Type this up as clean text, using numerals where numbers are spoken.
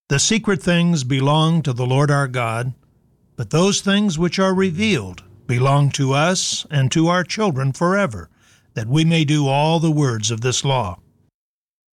The secret things belong to the Lord our God, but those things which are revealed belong to us and to our children forever, that we may do all the words of this law.